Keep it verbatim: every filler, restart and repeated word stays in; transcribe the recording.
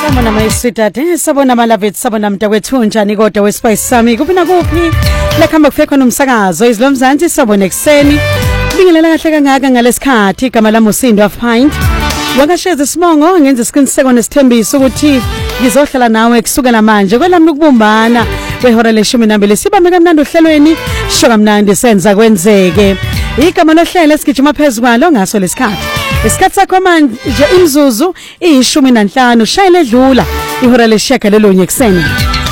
Sabona mayisithathe sabona malavethu sabona mntakwethu unjani kodwa weSpice sami kupina kuphi lekhamba kufeka khona umsakazo izilomzansi sabona ekseni bingelela kahle kangaka ngalesikhathi igama lami uSindo Find wakasheza Simongo ngenza isiqiniseko nesithembiso ukuthi ngizohlala nawe kusukela manje kwelami ukubumbana kwehora leshumi nambili sibambe kamnandi ohlelweni shoka mnandi senza kwenzeke igama lohlelo esigijima phezukalo ngaso lesikhathi isikhathi sakho manje imzuzu iyishumi nanhlanu shayela edlula ihora leshaka lelonye kuseni